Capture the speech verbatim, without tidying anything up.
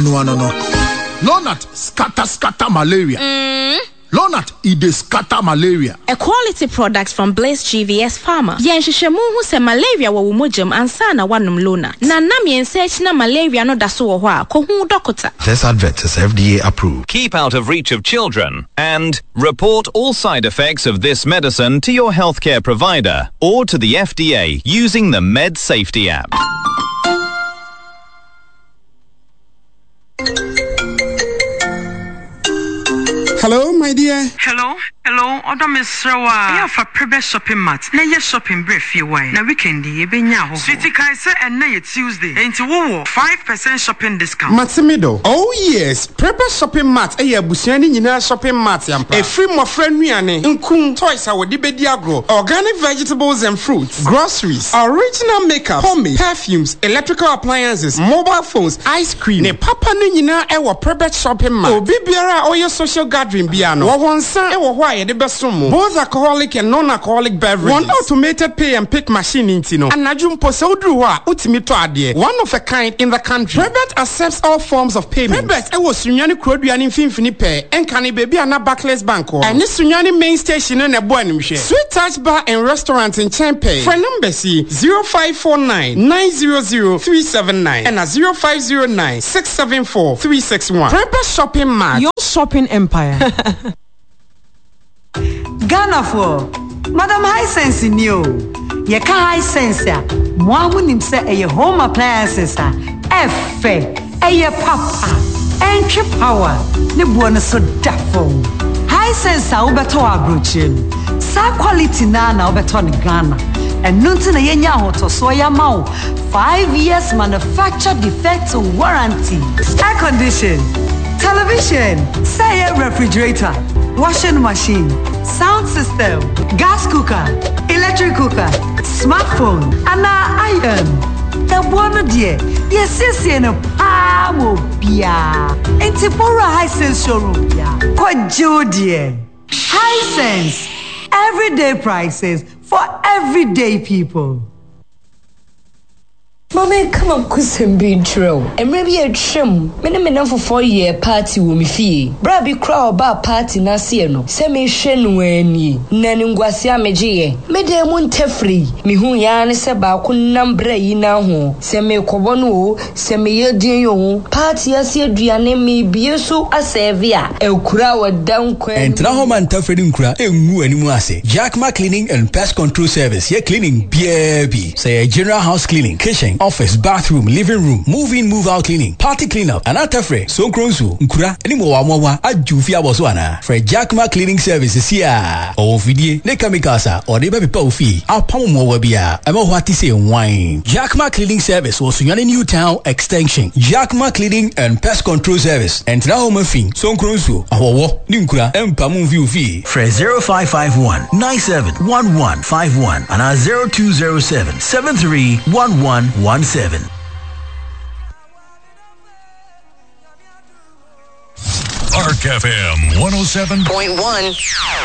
no no no. Lonat scatter scatter malaria. Mm. Lonat ide scatter malaria. A quality product from Blaze G V S Pharma. Yen hwehwemu hu se malaria wo womojam ansa na wanum Lonat. Na nam yen search na malaria no da so wo ho a ko hu doctor. This advert is F D A approved. Keep out of reach of children and report all side effects of this medicine to your healthcare provider or to the F D A using the Med Safety app. Hello, my dear. Hello, hello. Oda Misrawa. Yeah, for private shopping mart. Na ye shopping brief you why. Na weekend ye be nya ho. Sweetie kai say and na ye Tuesday. Enti wo five percent shopping discount. Matimido. Oh yes, private shopping mart. Eh abusuani nyina shopping mart yampa. E free mo friend nuane. Nkum toys a wodi bedi agro. Organic vegetables and fruits, groceries, original makeup, pomade, perfumes, electrical appliances, mobile phones, ice cream. Ne papa no nyina e wo private shopping mart. Obi biara o ye social gathering biano. Wo wonsa e wo ho aye de besom. Both alcoholic and non-alcoholic beverages. One automated pay and pick machine inti no. Anadwum pose odru ho a utimi to ade. One of a kind in the country. Prebet accepts all forms of payment. Prebet e wo sunyane kroduane mfimfini pe. Enka ne baby ana Barclays Bank ho. Ene sunyane main station na bo animhwe. Sweet Touch Bar and Restaurant in Chempe. For number C zero five four nine nine zero zero three seven nine and a zero five zero nine six seven four three six one. Prebet Shopping Mart. Your shopping empire. Ghana for Madam High Sense in you. Ye ka high sense ya. Mwa wunim se eye home appliances a. Efe. Eye papa. Entry power. Ne buona so dafo. High sense a ubeto abrochim. Sa quality na na ubeto ni Ghana. And nunti na yenya hoto so ya mau. Five years manufacture defect warranty. Air condition. Television. Say a refrigerator. Washing machine, sound system, gas cooker, electric cooker, smartphone, and iron. The one dear, yes, yes, and a power bia. And Tipora High Sense showroom, yeah. Quite dear. High Sense, everyday prices for everyday people. Mama, come up kusem being true. And maybe a trim. Many men for four year party will me fee. Brabby crowd bar party nasiano. Semi shen when ye. Nanungwasia meji. Medemon tefree. Mi hu yan seba kunambre yina ho. Semi kobonu. Semi yedio. Party as ye driane me biesu asevia. El kura wa down kwen. And Trahoman tefredin kura. E mu animuase. Jackma Cleaning and Pest Control Service. Ye cleaning B B. Say general house cleaning. Kitchen. Office, bathroom, living room, move in, move out cleaning, party cleanup, and atafre, so kronsu, nkura, any more wawa, ajufia boswana, for Jackma Cleaning Services here. Or vidie, ne kamikasa, or neighbor people fee, our pomo wabia, I'm a what to say wine. Jackma Cleaning Service was Sunyani New Town Extension, Jackma Cleaning and Pest Control Service, and Trahoma Fee, so kronsu, our war, Ninkura, and Pamu View fee. For zero five five one nine seven one one five one and our zero two zero seven seven three one one one. One seven. Arc F M one oh seven point one.